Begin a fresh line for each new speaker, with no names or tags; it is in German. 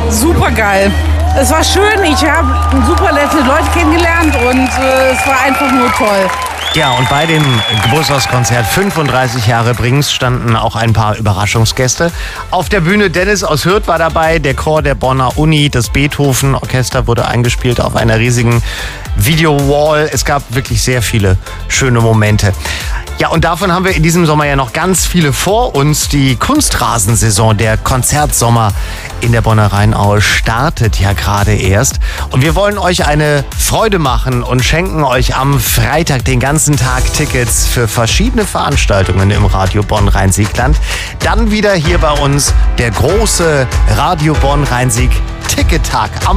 Super geil. Es war schön, ich habe super nette Leute kennengelernt und es war einfach nur toll.
Ja, und bei dem Geburtstagskonzert 35 Jahre Brings standen auch ein paar Überraschungsgäste. Auf der Bühne Dennis aus Hürth war dabei, der Chor der Bonner Uni, das Beethoven-Orchester wurde eingespielt auf einer riesigen Video-Wall. Es gab wirklich sehr viele schöne Momente. Ja, und davon haben wir in diesem Sommer ja noch ganz viele vor uns. Die Kunstrasensaison, der Konzertsommer in der Bonner Rheinaue startet ja gerade erst. Und wir wollen euch eine Freude machen und schenken euch am Freitag den ganzen Tag Tickets für verschiedene Veranstaltungen im Radio Bonn Rhein-Sieg-Land. Dann wieder hier bei uns der große Radio Bonn Rhein-Sieg Tickettag am